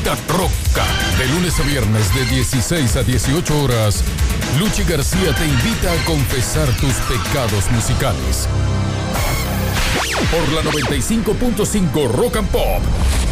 Planeta Roca. De lunes a viernes de 16 a 18 horas, Luchi García te invita a confesar tus pecados musicales. Por la 95.5 Rock and Pop.